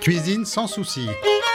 Cuisine sans souci.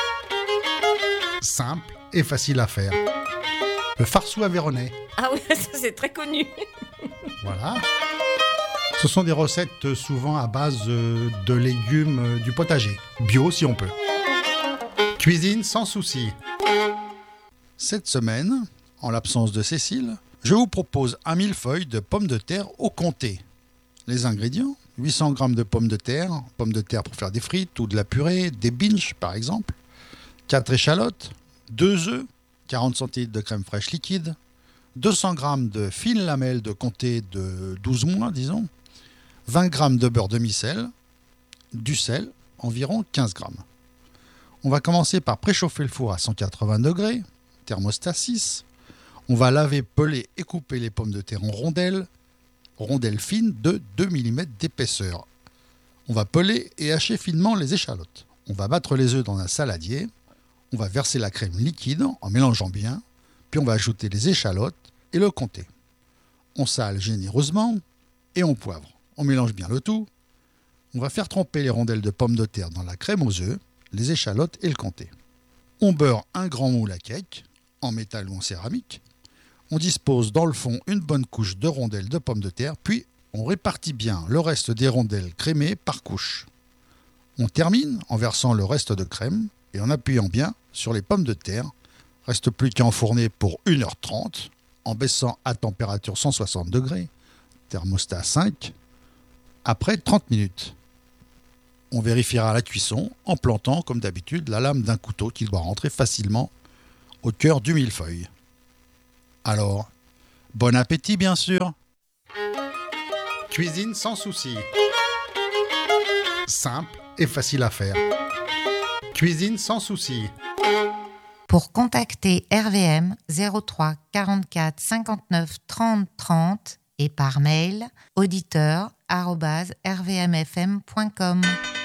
Simple et facile à faire. Le farceau aveyronnais. Ah oui, ça c'est très connu. Voilà. Ce sont des recettes souvent à base de légumes du potager. Bio si on peut. Cuisine sans souci. Cette semaine, en l'absence de Cécile, je vous propose un millefeuille de pommes de terre au comté. Les ingrédients: 800 g de pommes de terre pour faire des frites ou de la purée, des binges par exemple, 4 échalotes, 2 œufs, 40 centilitres de crème fraîche liquide, 200 g de fines lamelles de comté de 12 mois, disons, 20 g de beurre demi-sel, du sel, environ 15 g. On va commencer par préchauffer le four à 180 degrés, thermostat 6. On va laver, peler et couper les pommes de terre en rondelles fines de 2 mm d'épaisseur. On va peler et hacher finement les échalotes. On va battre les œufs dans un saladier. On va verser la crème liquide en mélangeant bien. Puis on va ajouter les échalotes et le comté. On sale généreusement et on poivre. On mélange bien le tout. On va faire tremper les rondelles de pommes de terre dans la crème aux œufs, les échalotes et le comté. On beurre un grand moule à cake, en métal ou en céramique. On dispose dans le fond une bonne couche de rondelles de pommes de terre, puis on répartit bien le reste des rondelles crémées par couche. On termine en versant le reste de crème et en appuyant bien sur les pommes de terre. Reste plus qu'à enfourner pour 1h30 en baissant à température 160 degrés, thermostat 5, après 30 minutes. On vérifiera la cuisson en plantant, comme d'habitude, la lame d'un couteau qui doit rentrer facilement au cœur du millefeuille. Alors, bon appétit bien sûr. Cuisine sans souci. Simple et facile à faire. Cuisine sans souci. Pour contacter RVM 03 44 59 30 30 et par mail auditeur@rvmfm.com.